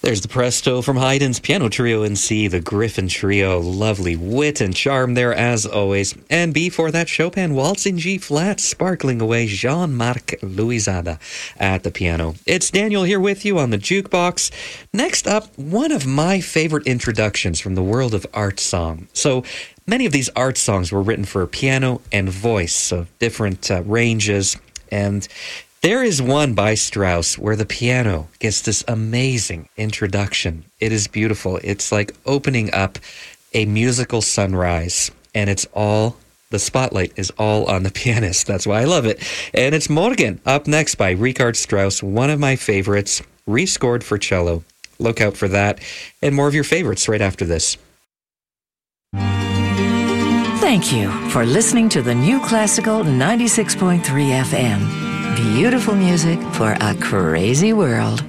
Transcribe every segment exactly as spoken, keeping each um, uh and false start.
There's the Presto from Haydn's Piano Trio in C, the Griffin Trio. Lovely wit and charm there as always. And before that, Chopin Waltz in G-flat, sparkling away Jean-Marc Louisada at the piano. It's Daniel here with you on the Jukebox. Next up, one of my favorite introductions from the world of art song. So many of these art songs were written for piano and voice, so different uh, ranges. And there is one by Strauss where the piano gets this amazing introduction. It is beautiful. It's like opening up a musical sunrise, and it's all, the spotlight is all on the pianist. That's why I love it. And it's Morgen, up next by Richard Strauss, one of my favorites, rescored for cello. Look out for that, and more of your favorites right after this. Thank you for listening to the New Classical ninety-six point three F M. Beautiful music for a crazy world.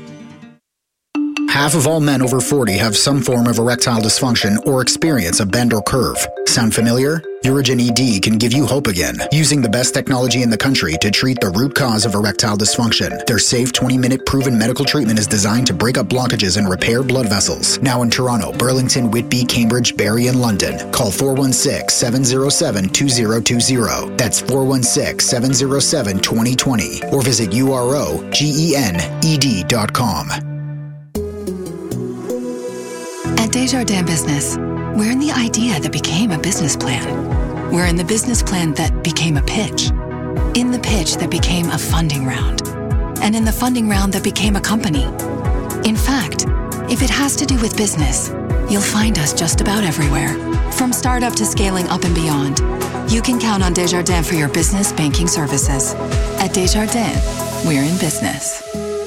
Half of all men over forty have some form of erectile dysfunction or experience a bend or curve. Sound familiar? Urigen E D can give you hope again, using the best technology in the country to treat the root cause of erectile dysfunction. Their safe twenty-minute proven medical treatment is designed to break up blockages and repair blood vessels. Now in Toronto, Burlington, Whitby, Cambridge, Barrie, and London. Call four one six, seven zero seven, two zero two zero. That's four one six, seven zero seven, two zero two zero. Or visit U R O G E N E D dot com. At Desjardins Business, we're in the idea that became a business plan. We're in the business plan that became a pitch. In the pitch that became a funding round. And in the funding round that became a company. In fact, if it has to do with business, you'll find us just about everywhere. From startup to scaling up and beyond, you can count on Desjardins for your business banking services. At Desjardins, we're in business.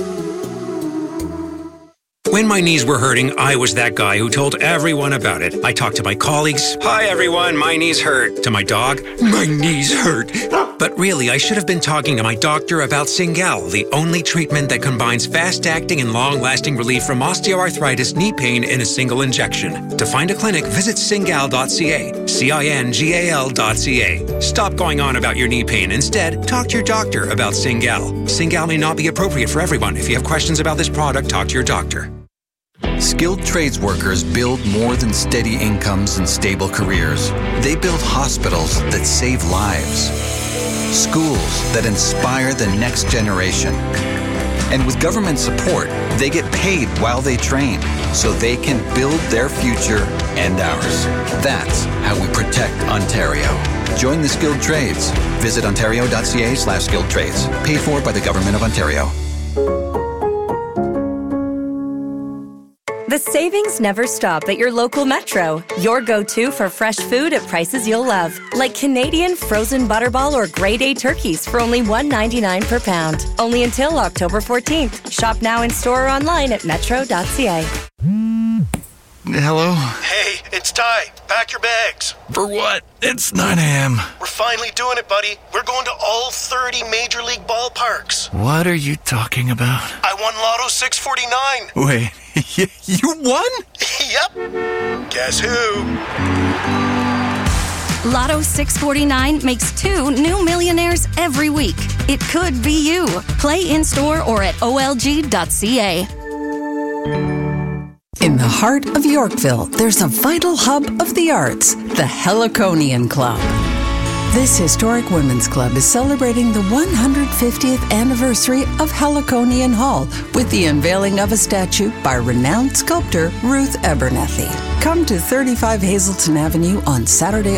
When my knees were hurting, I was that guy who told everyone about it. I talked to my colleagues. Hi, everyone, my knees hurt. To my dog, my knees hurt. But really, I should have been talking to my doctor about Cingal, the only treatment that combines fast-acting and long-lasting relief from osteoarthritis knee pain in a single injection. To find a clinic, visit cingal dot c a. C I N G A L dot C A. Stop going on about your knee pain. Instead, talk to your doctor about Cingal. Cingal may not be appropriate for everyone. If you have questions about this product, talk to your doctor. Skilled trades workers build more than steady incomes and stable careers. They build hospitals that save lives, schools that inspire the next generation. And with government support, they get paid while they train, so they can build their future and ours. That's how we protect Ontario. Join the skilled trades. Visit ontario dot c a slash skilled trades. Paid for by the Government of Ontario. The savings never stop at your local Metro. Your go-to for fresh food at prices you'll love. Like Canadian frozen butterball or grade A turkeys for only one dollar ninety-nine per pound. Only until October fourteenth. Shop now in store or online at metro dot c a. Hello? Hey, it's Ty. Pack your bags. For what? It's nine a.m. We're finally doing it, buddy. We're going to all thirty Major League ballparks. What are you talking about? I won Lotto six forty-nine. Wait, you won? Yep. Guess who? Lotto six forty-nine makes two new millionaires every week. It could be you. Play in-store or at O L G dot c a. In the heart of Yorkville, there's a vital hub of the arts, the Heliconian Club. This historic women's club is celebrating the one hundred fiftieth anniversary of Heliconian Hall with the unveiling of a statue by renowned sculptor Ruth Abernethy. Come to thirty-five Hazelton Avenue on Saturday,